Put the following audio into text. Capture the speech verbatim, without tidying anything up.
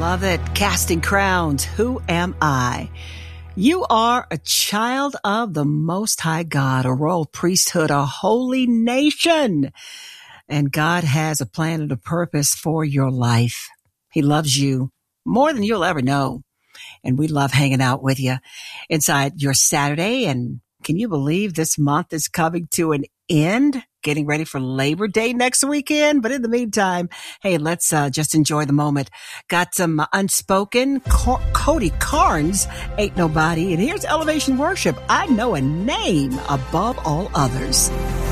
love it. Casting crowns. Who am I? You are a child of the Most High God, a royal priesthood, a holy nation. And God has a plan and a purpose for your life. He loves you more than you'll ever know. And we love hanging out with you inside your Saturday. And can you believe this month is coming to an end? Getting ready for Labor Day next weekend. But in the meantime, hey, let's uh, just enjoy the moment. Got some uh, unspoken. Co- Cody Carnes, Ain't Nobody. And here's Elevation Worship. I know a name above all others.